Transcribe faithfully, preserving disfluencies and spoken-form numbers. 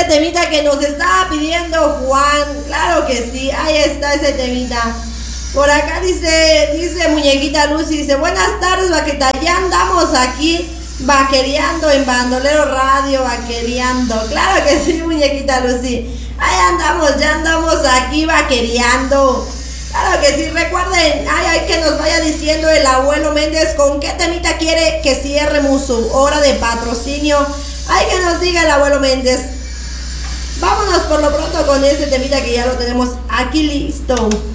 ese temita que nos estaba pidiendo Juan. Claro que sí, ahí está ese temita. Por acá dice, dice Muñequita Lucy, dice, buenas tardes, vaqueta, ya andamos aquí vaquereando en Bandolero Radio, vaquereando. Claro que sí, Muñequita Lucy. Ahí andamos, ya andamos aquí vaquereando. Claro que sí, recuerden, ay, ay, que nos vaya diciendo el abuelo Méndez con qué temita quiere que cierremos su hora de patrocinio. Ay, que nos diga el abuelo Méndez. Vámonos por lo pronto con ese temita que ya lo tenemos aquí listo.